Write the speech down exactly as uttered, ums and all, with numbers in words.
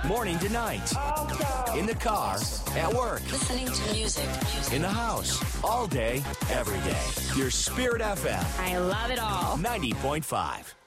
Morning to night. In the car, at work, Listening to music. in the house, all day, every day. Your Spirit F M I love it all. ninety point five.